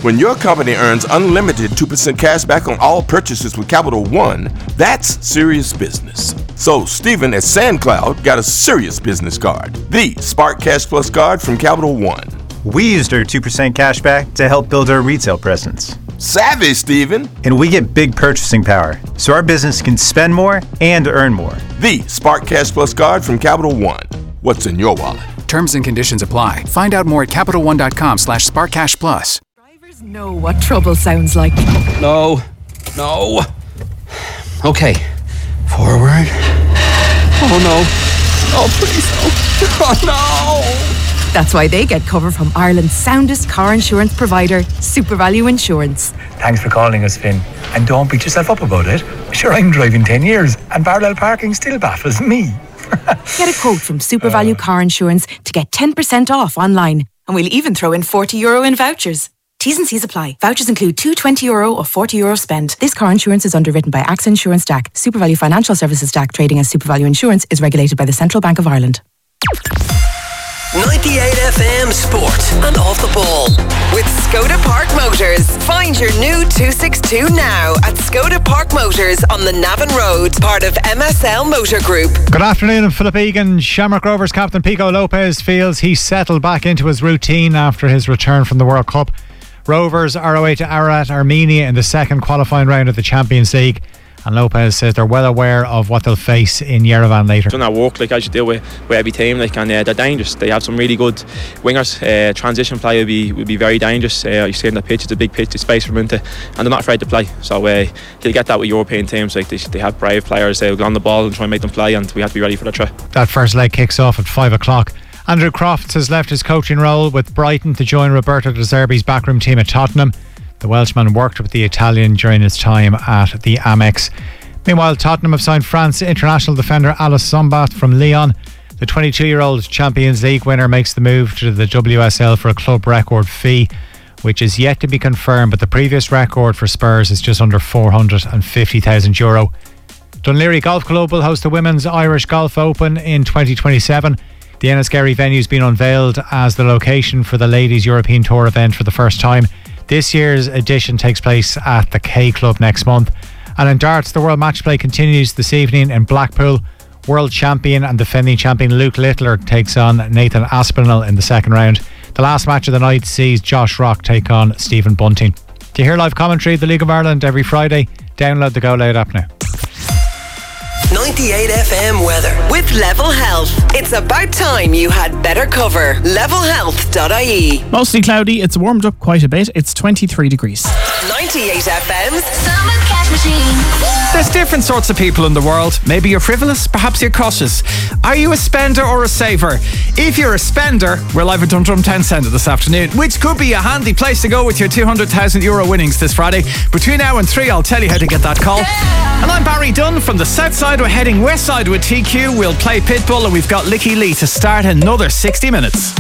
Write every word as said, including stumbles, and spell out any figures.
When your company earns unlimited two percent cash back on all purchases with Capital One, that's serious business. So Stephen at SandCloud got a serious business card, the Spark Cash Plus card from Capital One. We used our two percent cash back to help build our retail presence. Savvy, Stephen. And we get big purchasing power, so our business can spend more and earn more. The Spark Cash Plus card from Capital One. What's in your wallet? Terms and conditions apply. Find out more at CapitalOne.com slash SparkCashPlus. Drivers know what trouble sounds like. No. No. Okay. Forward. Oh, no. Oh, please, no. Oh, no. That's why they get cover from Ireland's soundest car insurance provider, SuperValue Insurance. Thanks for calling us, Finn. And don't beat yourself up about it. Sure, I'm driving ten years and parallel parking still baffles me. Get a quote from SuperValue uh. Car Insurance to get ten percent off online. And we'll even throw in forty euro in vouchers. T's and C's apply. Vouchers include two twenty euro or forty euro spend. This car insurance is underwritten by AXA Insurance D A C. SuperValue Financial Services D A C, trading as SuperValue Insurance, is regulated by the Central Bank of Ireland. ninety-eight F M Sport and Off the Ball with Skoda Park Motors. Find your new two sixty-two now at Skoda Park Motors on the Navan Road, part of M S L Motor Group. Good afternoon, Philip Egan. Shamrock Rovers captain Pico Lopez feels he's settled back into his routine after his return from the World Cup. Rovers are away to Ararat, Armenia in the second qualifying round of the Champions League. And Lopez says they're well aware of what they'll face in Yerevan later. Done that work like as you deal with, with every team, like, and uh, they're dangerous. They have some really good wingers. Uh, transition play will be will be very dangerous. Uh, you see in the pitch, it's a big pitch, there's space for them into, and they're not afraid to play. So uh, you'll get that with European teams. Like they, they have brave players. They'll go on the ball and try and make them play, and we have to be ready for the threat. That first leg kicks off at five o'clock. Andrew Crofts has left his coaching role with Brighton to join Roberto De Zerbi's backroom team at Tottenham. The Welshman worked with the Italian during his time at the Amex. Meanwhile, Tottenham have signed France international defender Alice Sombath from Lyon. The twenty-two-year-old Champions League winner makes the move to the W S L for a club record fee, which is yet to be confirmed, but the previous record for Spurs is just under four hundred fifty thousand euro. Dunleary Golf Club will host the Women's Irish Golf Open in twenty twenty-seven. The Enniskerry venue has been unveiled as the location for the Ladies European Tour event for the first time. This year's edition takes place at the K Club next month. And in darts, the World Match Play continues this evening in Blackpool. World champion and defending champion Luke Littler takes on Nathan Aspinall in the second round. The last match of the night sees Josh Rock take on Stephen Bunting. To hear live commentary of the League of Ireland every Friday, download the Go Loud app now. ninety-eight F M weather with Level Health. It's about time you had better cover. level health dot I E. Mostly cloudy. It's warmed up quite a bit. It's twenty-three degrees. ninety-eight F M's Summer Cash Machine. There's different sorts of people in the world. Maybe you're frivolous, perhaps you're cautious. Are you a spender or a saver? If you're a spender, we're live at Dundrum Town Centre this afternoon, which could be a handy place to go with your two hundred thousand euro winnings this Friday. Between now and three, I'll tell you how to get that call. And I'm Barry Dunn from the south side. We're heading west side with T Q. We'll play Pitbull, and we've got Licky Lee to start another sixty minutes.